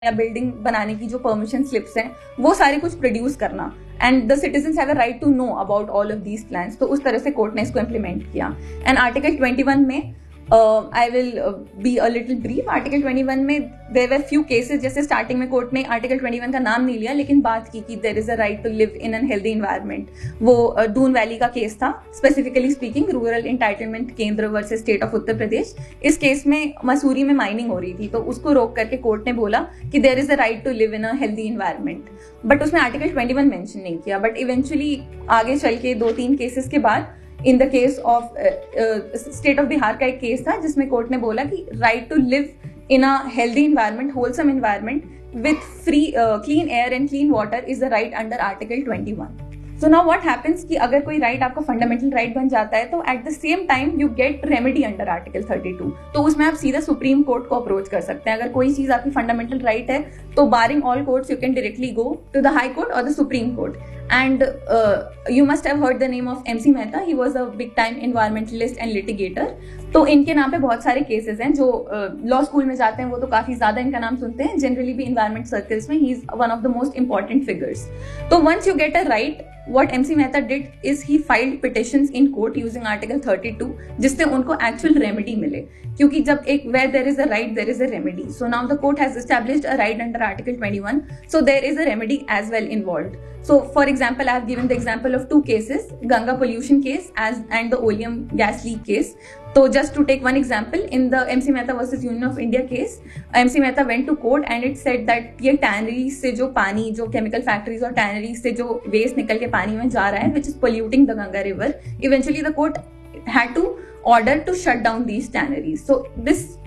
या बिल्डिंग बनाने की जो परमिशन स्लिप्स हैं वो सारे कुछ प्रोड्यूस करना, and the citizens have a right to know about all of these plans. तो उस तरह से कोर्ट ने इसको इम्प्लीमेंट किया। एंड आर्टिकल 21 में I will be a little brief। Article 21 में there were few cases, जैसे स्टार्टिंग में कोर्ट ने आर्टिकल 21 का नाम नहीं लिया लेकिन बात की कि there is a right to live in an healthy environment। वो दून वैली का केस था, स्पेसिफिकली स्पीकिंग रूरल एंटाइटलमेंट केंद्र versus state of Uttar Pradesh. इस केस में मसूरी में माइनिंग हो रही थी, तो उसको रोक करके कोर्ट ने बोला कि there is a right to live in a healthy environment, but उसमें आर्टिकल 21 मेंशन नहीं किया। बट इवेंचुअली आगे चल के 2-3 केसेस के बाद in the case of state of Bihar का एक केस था जिसमें कोर्ट ने बोला कि right to live in a healthy environment, wholesome environment with free clean air and clean water is the right under article 21। So now what happens कि अगर कोई राइट आपका फंडामेंटल राइट बन जाता है तो at the same time you get remedy under article 32। तो उसमें आप सीधा सुप्रीम कोर्ट को अप्रोच कर सकते हैं। अगर कोई चीज आपकी फंडामेंटल राइट है तो बारिंग all courts you can directly go to the high court और the supreme court. And you must have heard the name of MC Mehta. He was a big time environmentalist and litigator. तो इनके नाम पे बहुत सारे cases हैं। जो law school में जाते हैं वो तो काफी ज्यादा इनका नाम सुनते हैं। जनरली भी इन्वायरमेंट सर्कल्स में he is one of the most important figures. तो once you get a right, what MC Mehta did is he filed petitions in court using Article 32, जिससे उनको actual remedy मिले, क्योंकि जब एक where there is a right there is a remedy. So now the court has established a right under Article 21, so there is a remedy as well involved. So for example, I have given the example of 2 cases, Ganga pollution case and the oleum gas leak case. So just to take one example, in the MC Mehta versus Union of India case, MC Mehta went to court and it said that ये tanneries से जो पानी, जो chemical factories और tanneries से जो waste निकल के पानी में जा रहा है, which is polluting the Ganga river, eventually the court had to order to shut down these tanneries. So this